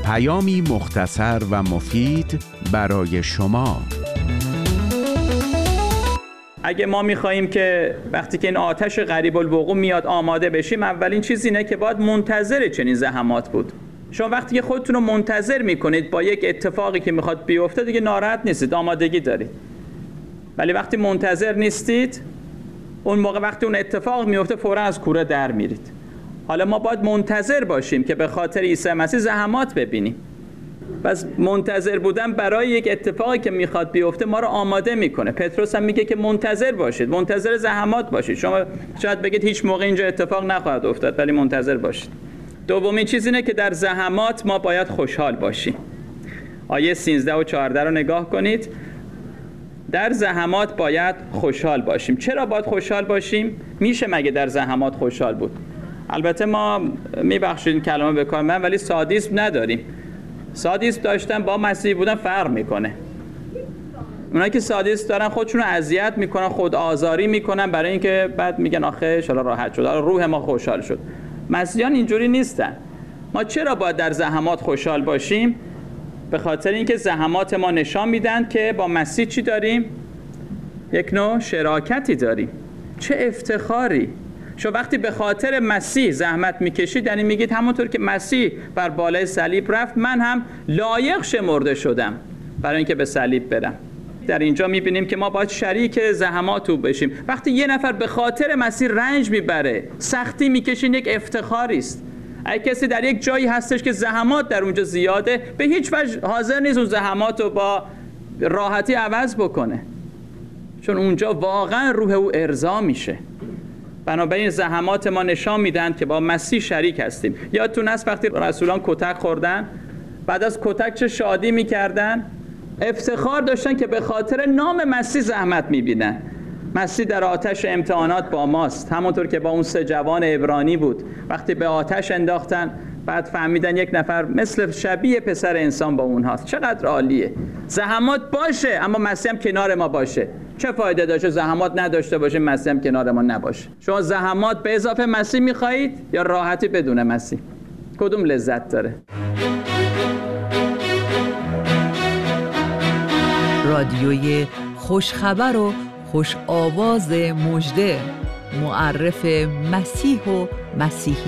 پیامی مختصر و مفید برای شما. اگه ما می‌خوایم که وقتی که این آتش قریب الوقوع میاد آماده بشیم، اولین چیز اینه که باید منتظر چنین زحمات بود. شما وقتی که خودتون رو منتظر میکنید با یک اتفاقی که میخواد بیفته، دیگه ناراحت نیستید، آمادگی دارید. ولی وقتی منتظر نیستید، اون موقع وقتی اون اتفاق میفته فوراً از کوره در میرید. حالا ما باید منتظر باشیم که به خاطر عیسی مسیح زحمات ببینیم. پس منتظر بودن برای یک اتفاقی که میخواد بیفته ما رو آماده میکنه. پتروس هم میگه که منتظر باشید، منتظر زحمات باشید. شما شاید بگید هیچ موقع اینجا اتفاق نخواهد افتاد، ولی منتظر باشید. دومین چیز اینه که در زحمات ما باید خوشحال باشیم. آیه 13 و 14 رو نگاه کنید. در زحمات باید خوشحال باشیم. چرا باید خوشحال باشیم؟ میشه مگه در زحمات خوشحال بود؟ البته ما میبخشید کلمه به کار من، ولی سادیسم نداریم. سادیسم داشتن با مسیحی بودن فرق میکنه. اونایی که سادیسم دارن خودشون رو اذیت میکنن، خود آزاری میکنن برای اینکه بعد میگن آخه شالا راحت شد، روح ما خوشحال شد. مسیحیان اینجوری نیستن. ما چرا باید در زحمات خوشحال باشیم؟ به خاطر اینکه زحمات ما نشان میدن که با مسیح چی داریم؟ یک نوع شراکتی داریم. چه افتخاری! شما وقتی به خاطر مسیح زحمت میکشید، یعنی میگید همونطور که مسیح بر بالای صلیب رفت، من هم لایق شمرده شدم برای اینکه به صلیب برم. در اینجا میبینیم که ما باید شریک زحمات او بشیم. وقتی یه نفر به خاطر مسیح رنج میبره، سختی میکشه، یک افتخاری است. اگه کسی در یک جایی هستش که زحمات در اونجا زیاده، به هیچ وجه حاضر نیست اون زحمات رو با راحتی عوض بکنه، چون اونجا واقعا روح او ارضا میشه. بنابراین زحمات ما نشان میدن که با مسیح شریک هستیم. یادتون هست وقتی رسولان کتک خوردن، بعد از کتک چه شادی میکردن؟ افتخار داشتن که به خاطر نام مسیح زحمت میبینن. مسیح در آتش امتحانات با ماست، همونطور که با اون 3 جوان عبرانی بود. وقتی به آتش انداختن، بعد فهمیدن یک نفر مثل شبیه پسر انسان با اونهاست. چقدر عالیه! زحمات باشه اما مسیح هم کنار ما باشه. چه فایده داشته زحمات نداشته باشه، مسیح هم کنار ما نباشه؟ شما زحمات به اضافه مسیح میخواهید یا راحتی بدون مسیح؟ کدوم لذت داره؟ رادیوی خوشخبر و خوش آواز مژده، معرف مسیح و مسیحی